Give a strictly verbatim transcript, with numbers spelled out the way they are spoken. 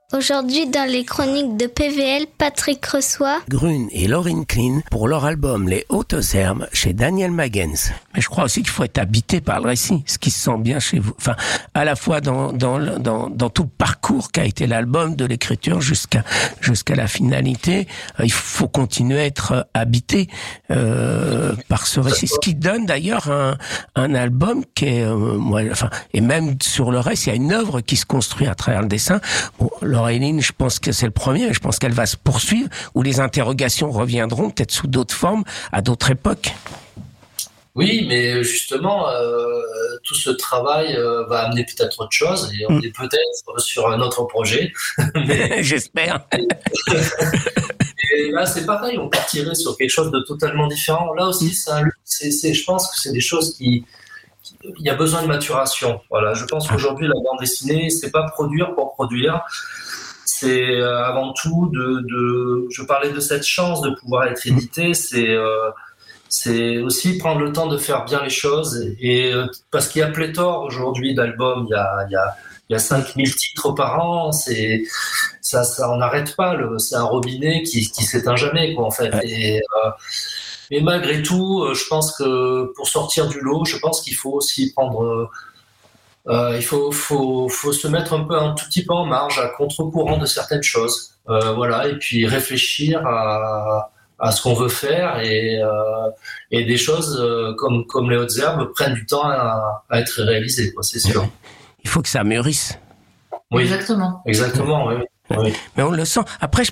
Aujourd'hui, dans les chroniques de P V L, Patrick reçoit Grune et Lauryn Klein pour leur album Les Hautes Herbes chez Daniel Magens. Mais je crois aussi qu'il faut être habité par le récit, ce qui se sent bien chez vous. Enfin, à la fois dans dans dans, dans tout le parcours qu'a été l'album, de l'écriture jusqu'à jusqu'à la finalité, euh, il faut continuer à être habité euh, par ce récit. Ce qui donne d'ailleurs un un album qui est, euh, moi, enfin, et même sur le reste, il y a une œuvre qui se construit à travers le dessin. Bon, Lauryn, je pense que c'est le premier, mais je pense qu'elle va se poursuivre, où les interrogations reviendront peut-être sous d'autres formes, à d'autres époques. Oui, mais justement, euh, tout ce travail euh, va amener peut-être autre chose, et on mmh. est peut-être sur un autre projet. mais... J'espère. Et là, c'est pareil, on partirait sur quelque chose de totalement différent. Là aussi, c'est un, c'est, c'est, je pense que c'est des choses qui... Il y a besoin de maturation. Voilà, je pense qu'aujourd'hui, la bande dessinée, c'est pas produire pour produire. C'est euh, avant tout de, de. Je parlais de cette chance de pouvoir être édité. C'est, euh, c'est aussi prendre le temps de faire bien les choses. Et, et parce qu'il y a pléthore aujourd'hui d'albums, il y a, il y a, il y a cinq mille titres par an. C'est ça, ça, on n'arrête pas. Le, c'est un robinet qui, qui s'éteint jamais, quoi, en fait. Et euh, Mais malgré tout, je pense que pour sortir du lot, je pense qu'il faut aussi prendre, euh, il faut, faut, faut se mettre un peu un tout petit peu en marge, à contre-courant de certaines choses, euh, voilà, et puis réfléchir à, à ce qu'on veut faire et, euh, et des choses euh, comme comme les hautes herbes prennent du temps à, à être réalisées, quoi, c'est sûr. Il faut que ça mûrisse. Oui, exactement. Exactement, oui. oui. Mais on le sent. Après, je